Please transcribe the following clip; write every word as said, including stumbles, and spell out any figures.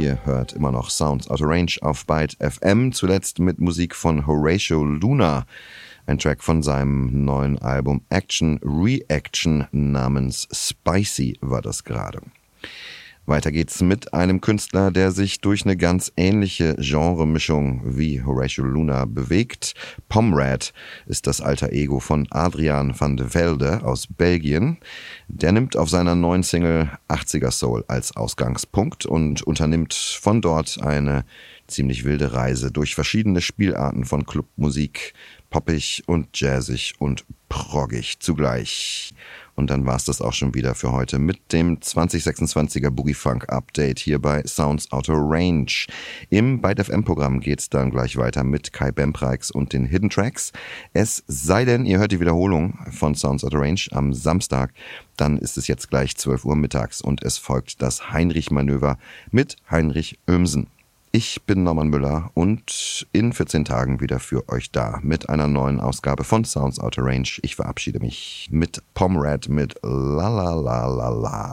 Ihr hört immer noch Sounds Out of Range auf Byte F M, zuletzt mit Musik von Horatio Luna. Ein Track von seinem neuen Album Action Reaction namens Spicy war das gerade. Weiter geht's mit einem Künstler, der sich durch eine ganz ähnliche Genremischung wie Horatio Luna bewegt. Pomrad ist das alter Ego von Adriaan van de Velde aus Belgien. Der nimmt auf seiner neuen Single achtziger Soul als Ausgangspunkt und unternimmt von dort eine ziemlich wilde Reise durch verschiedene Spielarten von Clubmusik, poppig und jazzig und proggig zugleich. Und dann war es das auch schon wieder für heute mit dem zwanzig sechsundzwanziger Boogie Funk Update hier bei Sounds Out of Range. Im Byte F M Programm geht's dann gleich weiter mit Kai Bempreix und den Hidden Tracks. Es sei denn, ihr hört die Wiederholung von Sounds Out of Range am Samstag, dann ist es jetzt gleich zwölf Uhr mittags und es folgt das Heinrich-Manöver mit Heinrich Oemsen. Ich bin Norman Müller und in vierzehn Tagen wieder für euch da mit einer neuen Ausgabe von Sounds Out of Range. Ich verabschiede mich mit Pomrad mit La La La La La.